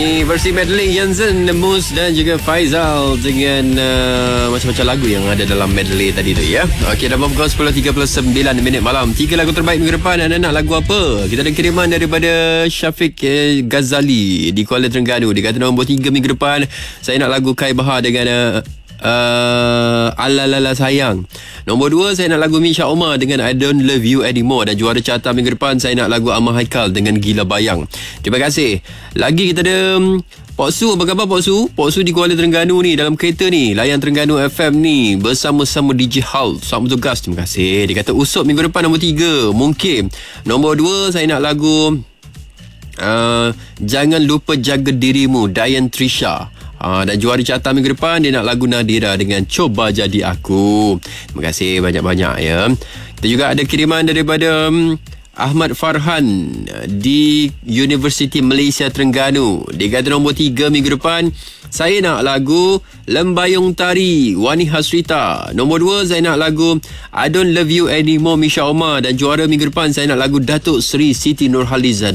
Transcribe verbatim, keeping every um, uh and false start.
Ini versi medley Yanzen, Mus dan juga Faizal dengan uh, macam-macam lagu yang ada dalam medley tadi tu ya. Okey, dah pukul sepuluh tiga puluh sembilan minit malam. Tiga lagu terbaik minggu depan. Anda nak lagu apa? Kita ada kiriman daripada Syafiq eh, Ghazali di Kuala Terengganu. Dia kata nombor tiga minggu depan saya nak lagu Kai Bahar dengan uh, Uh, Alalala Sayang. Nombor dua saya nak lagu Misha Omar dengan I Don't Love You Anymore. Dan juara carta minggu depan saya nak lagu Amar Haikal dengan Gila Bayang. Terima kasih. Lagi kita ada um, Pok Su. Apa khabar Pok Su? Pok Su di Kuala Terengganu ni, dalam kereta ni, layan Terengganu F M ni bersama-sama D J Hal. Selamat bertugas. Terima kasih. Dia kata Usop minggu depan nombor tiga. Mungkin. Nombor dua saya nak lagu uh, Jangan Lupa Jaga Dirimu, Dayan Trisha. Ha, dan juara carta minggu depan dia nak lagu Nadira dengan Coba Jadi Aku. Terima kasih banyak-banyak ya. Kita juga ada kiriman daripada um, Ahmad Farhan di Universiti Malaysia Terengganu. Dia kata nombor tiga minggu depan saya nak lagu Lembayung Tari, Wani Hasrita. Nombor dua saya nak lagu I Don't Love You Anymore, Misha Omar. Dan juara minggu depan saya nak lagu Datuk Seri Siti Nurhaliza